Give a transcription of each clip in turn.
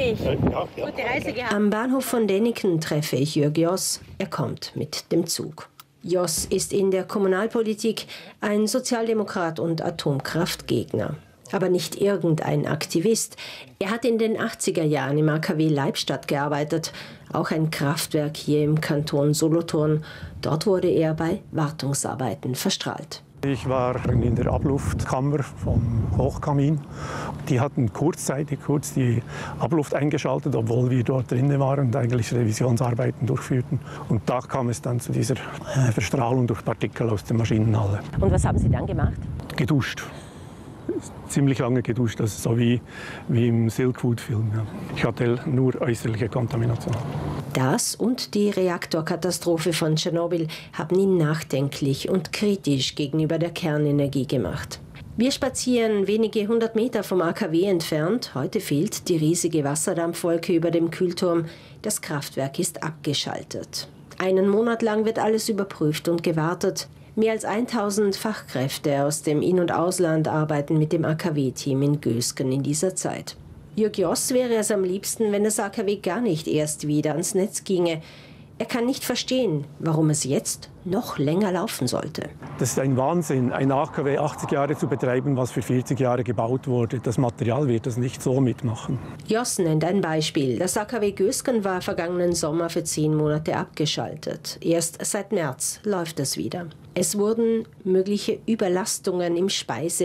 mich. Gute Reise gehabt. Am Bahnhof von Däniken treffe ich Jörg Joss. Er kommt mit dem Zug. Joss ist in der Kommunalpolitik ein Sozialdemokrat und Atomkraftgegner. Aber nicht irgendein Aktivist. Er hat in den 80er Jahren im AKW Leibstadt gearbeitet. Auch ein Kraftwerk hier im Kanton Solothurn. Dort wurde er bei Wartungsarbeiten verstrahlt. Ich war in der Abluftkammer vom Hochkamin. Die hatten kurzzeitig die Abluft eingeschaltet, obwohl wir dort drinnen waren und eigentlich Revisionsarbeiten durchführten. Und da kam es dann zu dieser Verstrahlung durch Partikel aus der Maschinenhalle. Und was haben Sie dann gemacht? Geduscht. Ziemlich lange geduscht, also so wie im Silkwood-Film. Ja. Ich hatte nur äußerliche Kontamination. Das und die Reaktorkatastrophe von Tschernobyl haben ihn nachdenklich und kritisch gegenüber der Kernenergie gemacht. Wir spazieren wenige 100 Meter vom AKW entfernt. Heute fehlt die riesige Wasserdampfwolke über dem Kühlturm. Das Kraftwerk ist abgeschaltet. Einen Monat lang wird alles überprüft und gewartet. Mehr als 1000 Fachkräfte aus dem In- und Ausland arbeiten mit dem AKW-Team in Gösgen in dieser Zeit. Jörg Joss wäre es am liebsten, wenn das AKW gar nicht erst wieder ans Netz ginge. Er kann nicht verstehen, warum es jetzt noch länger laufen sollte. Das ist ein Wahnsinn, ein AKW 80 Jahre zu betreiben, was für 40 Jahre gebaut wurde. Das Material wird das nicht so mitmachen. Joss nennt ein Beispiel. Das AKW Gösgen war vergangenen Sommer für 10 Monate abgeschaltet. Erst seit März läuft es wieder. Es wurden mögliche Überlastungen im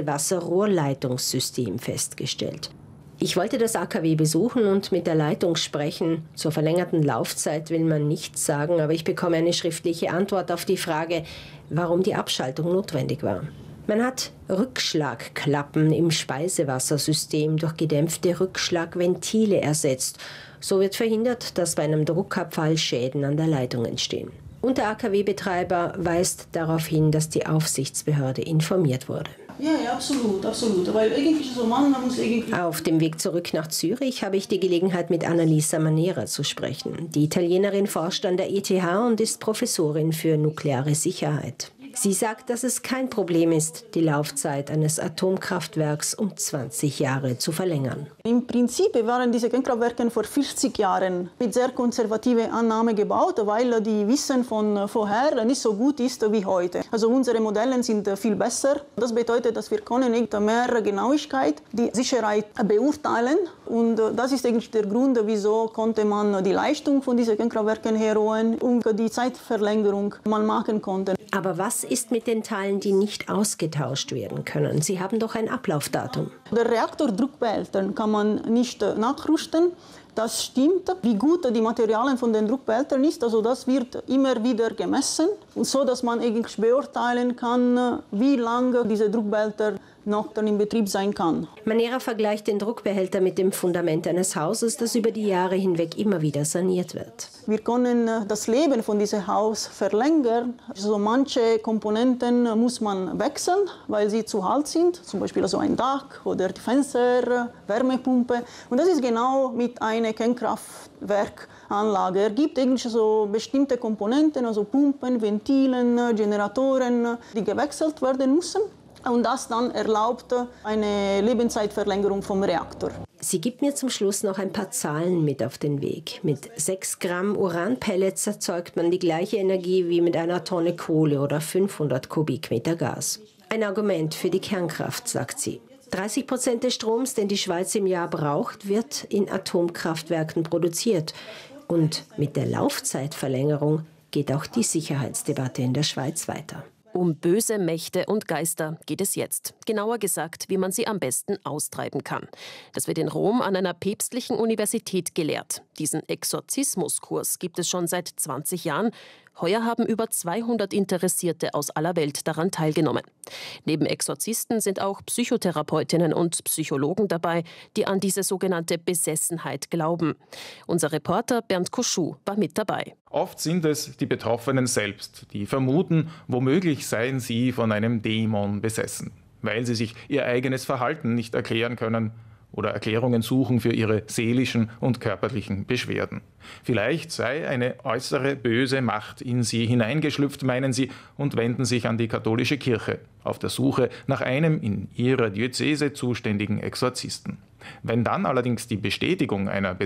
Speisewasser-Rohrleitungssystem festgestellt. Ich wollte das AKW besuchen und mit der Leitung sprechen. Zur verlängerten Laufzeit will man nichts sagen, aber ich bekomme eine schriftliche Antwort auf die Frage, warum die Abschaltung notwendig war. Man hat Rückschlagklappen im Speisewassersystem durch gedämpfte Rückschlagventile ersetzt. So wird verhindert, dass bei einem Druckabfall Schäden an der Leitung entstehen. Und der AKW-Betreiber weist darauf hin, dass die Aufsichtsbehörde informiert wurde. Ja, absolut. Weil eigentlich so man muss irgendwie... Auf dem Weg zurück nach Zürich habe ich die Gelegenheit, mit Annalisa Manera zu sprechen. Die Italienerin forscht an der ETH und ist Professorin für nukleare Sicherheit. Sie sagt, dass es kein Problem ist, die Laufzeit eines Atomkraftwerks um 20 Jahre zu verlängern. Im Prinzip waren diese Kernkraftwerke vor 40 Jahren mit sehr konservativen Annahmen gebaut, weil die Wissen von vorher nicht so gut ist wie heute. Also unsere Modelle sind viel besser. Das bedeutet, dass wir können nicht mehr Genauigkeit die Sicherheit beurteilen. Und das ist eigentlich der Grund, wieso konnte man die Leistung von diesen Kernkraftwerken erhöhen und die Zeitverlängerung man machen konnte. Aber was ist mit den Teilen, die nicht ausgetauscht werden können? Sie haben doch ein Ablaufdatum. Der Reaktordruckbehälter kann man nicht nachrüsten. Das stimmt. Wie gut die Materialien von den Druckbehältern ist, also das wird immer wieder gemessen, und so, dass man eigentlich beurteilen kann, wie lange diese Druckbehälter noch dann in Betrieb sein kann. Manera vergleicht den Druckbehälter mit dem Fundament eines Hauses, das über die Jahre hinweg immer wieder saniert wird. Wir können das Leben von diesem Haus verlängern. Also manche Komponenten muss man wechseln, weil sie zu alt sind, zum Beispiel also ein Dach oder die Fenster, Wärmepumpe. Und das ist genau mit einer Kernkraftwerkanlage. Es gibt eigentlich so bestimmte Komponenten, also Pumpen, Ventilen, Generatoren, die gewechselt werden müssen. Und das dann erlaubt eine Lebenszeitverlängerung vom Reaktor. Sie gibt mir zum Schluss noch ein paar Zahlen mit auf den Weg. Mit 6 Gramm Uranpellets erzeugt man die gleiche Energie wie mit einer Tonne Kohle oder 500 Kubikmeter Gas. Ein Argument für die Kernkraft, sagt sie. 30% des Stroms, den die Schweiz im Jahr braucht, wird in Atomkraftwerken produziert. Und mit der Laufzeitverlängerung geht auch die Sicherheitsdebatte in der Schweiz weiter. Um böse Mächte und Geister geht es jetzt. Genauer gesagt, wie man sie am besten austreiben kann. Das wird in Rom an einer päpstlichen Universität gelehrt. Diesen Exorzismuskurs gibt es schon seit 20 Jahren. Heuer haben über 200 Interessierte aus aller Welt daran teilgenommen. Neben Exorzisten sind auch Psychotherapeutinnen und Psychologen dabei, die an diese sogenannte Besessenheit glauben. Unser Reporter Bernd Koschuh war mit dabei. Oft sind es die Betroffenen selbst, die vermuten, womöglich seien sie von einem Dämon besessen, weil sie sich ihr eigenes Verhalten nicht erklären können oder Erklärungen suchen für ihre seelischen und körperlichen Beschwerden. Vielleicht sei eine äußere böse Macht in sie hineingeschlüpft, meinen sie, und wenden sich an die katholische Kirche auf der Suche nach einem in ihrer Diözese zuständigen Exorzisten. Wenn dann allerdings die Bestätigung einer